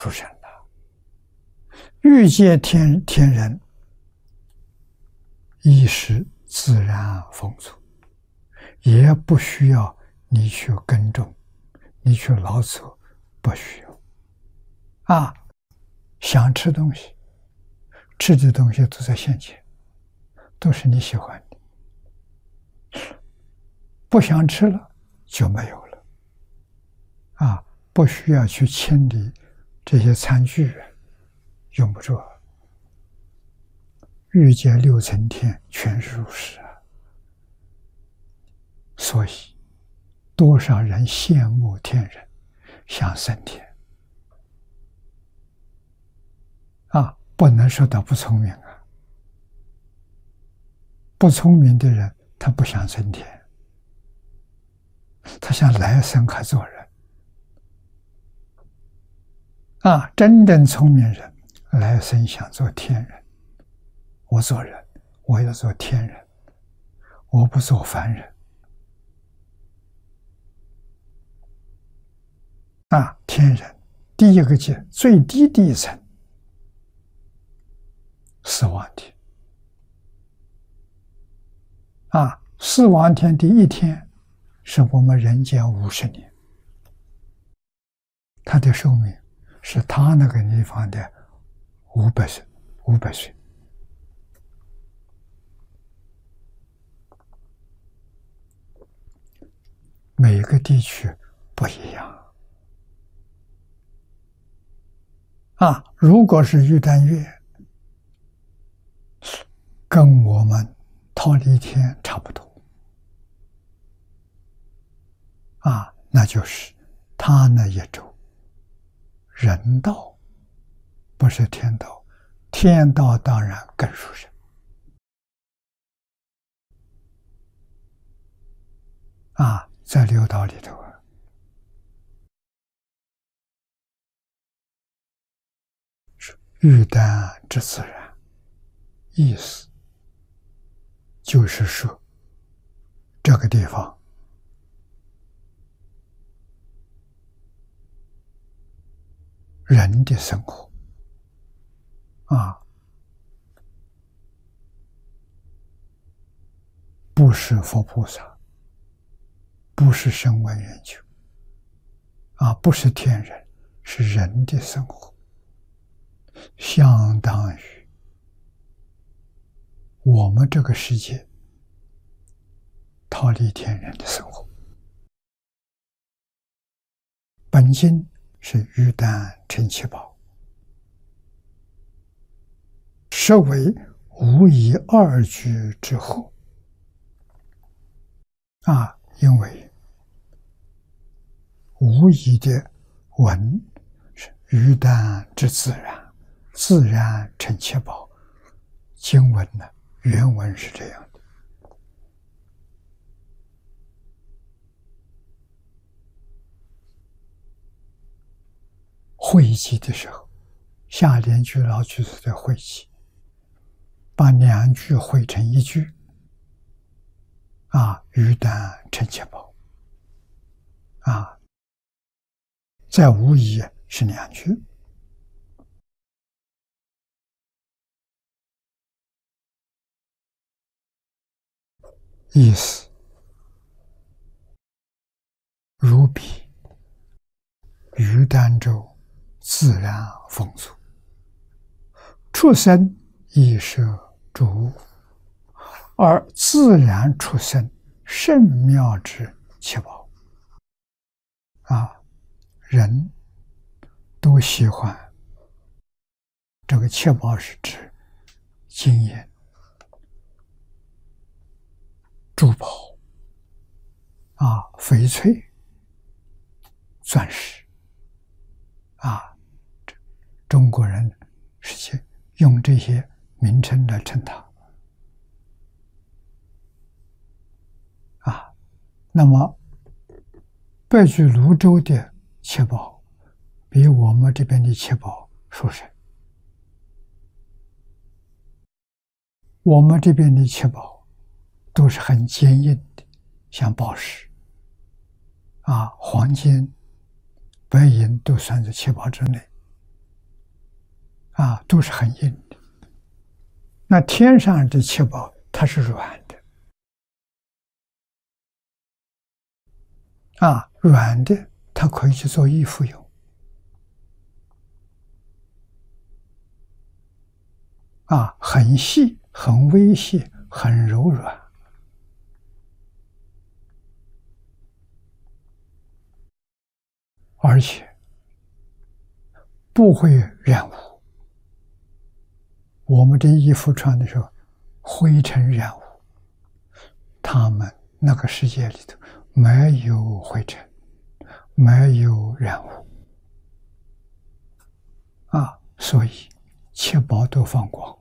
出生了。欲界天人，亦是自然丰足，也不需要你去耕种，你去劳作，不需要。想吃东西，吃的东西都在现前，都是你喜欢的。不想吃了就没有了。不需要去清理这些残具，用不着。欲界六层天全是如是所以多少人羡慕天人，想升天。不能说他不聪明不聪明的人他不想升天，他想来生还做人。真正聪明人来生想做天人。我做人，我要做天人，我不做凡人。天人第一个界最低的一层，四王天。四王天的一天是我们人间50年，他的寿命是他那个地方的500岁。每个地区不一样。如果是玉丹月，跟我们忉利天差不多。那就是他那一周人道，不是天道。天道当然更殊胜。在六道里头是欲丹之自然，意思就是说这个地方人的生活不是佛菩萨，不是声闻缘觉不是天人，是人的生活，相当于我们这个世界忉利天人的生活。本经是欲丹成七宝，实为无以二句之后。因为无疑的文是欲丹之自然，自然成七宝。经文呢，原文是这样的。汇集的时候，下联句老居士的汇集，把2句汇成1句。欲丹成七宝。在无疑是2句。意思如彼于丹州自然丰足，畜生亦摄诸物，而自然畜生甚妙之七宝。人都喜欢这个七宝，是指金银、珠宝翡翠、钻石中国人是用这些名称来称它。那么北俱泸州的七宝比我们这边的七宝殊胜。我们这边的七宝都是很坚硬的，像宝石黄金、白银都算在七宝之内。 啊，都是很硬的。那天上的七宝它是软的，啊，软的它可以去做衣服用，啊，很细、很微细、很柔软，而且不会染污。我们的衣服穿的时候，灰尘染污，他们那个世界里头没有灰尘，没有染污，啊，所以七宝都放光。